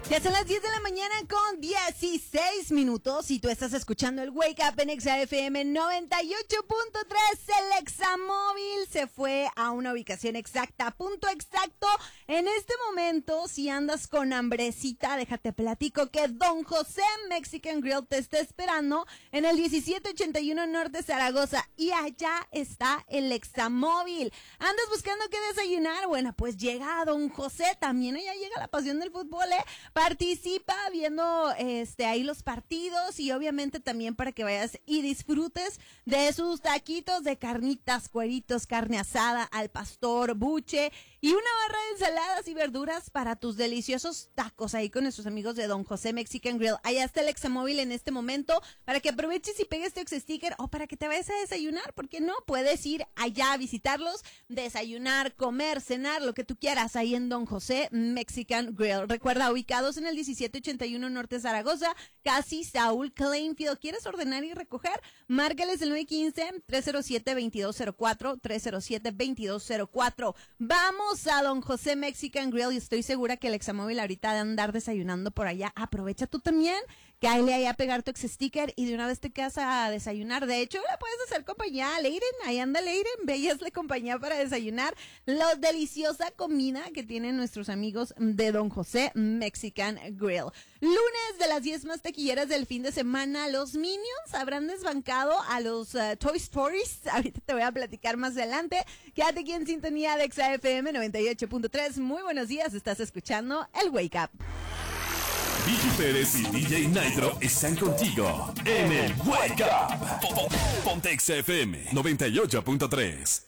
Ya son las 10 de la mañana con 16 minutos y tú estás escuchando el Wake Up en XFM 98.3. El Examóvil se fue a una ubicación exacta, punto exacto. En este momento, si andas con hambrecita, déjate platico que Don José Mexican Grill te está esperando en el 1781 Norte Zaragoza y allá está el Examóvil. ¿Andas buscando qué desayunar? Bueno, pues llega a Don José, también allá llega la pasión del fútbol, Participa viendo ahí los partidos y obviamente también para que vayas y disfrutes de sus taquitos de carnitas, cueritos, carne asada, al pastor, buche y una barra de ensaladas y verduras para tus deliciosos tacos ahí con nuestros amigos de Don José Mexican Grill. Allá está el Examóvil en este momento para que aproveches y pegues tu sticker o para que te vayas a desayunar, porque no, puedes ir allá a visitarlos, desayunar, comer, cenar, lo que tú quieras ahí en Don José Mexican Grill. Recuerda, ubicados en el 1781 Norte Zaragoza, casi Saúl Clainfield. ¿Quieres ordenar y recoger? Márcales el 915-307-2204, 307-2204. Vamos a Don José Mexican Grill y estoy segura que el Examóvil ahorita de andar desayunando por allá. Aprovecha tú también, cáele ahí a pegar tu sticker y de una vez te quedas a desayunar. De hecho, le puedes hacer compañía a Leiren, ahí anda Leiren, ve y hazle compañía para desayunar la deliciosa comida que tienen nuestros amigos de Don José Mexican Grill. Lunes de las 10 más taquilleras del fin de semana, los Minions habrán desbancado a los Toy Stories. Ahorita te voy a platicar más adelante. Quédate aquí en sintonía de XFM 98.3. Muy buenos días, estás escuchando el Wake Up. Vicky Pérez y DJ Nitro están contigo en el Wake Up. Ponte XFM 98.3.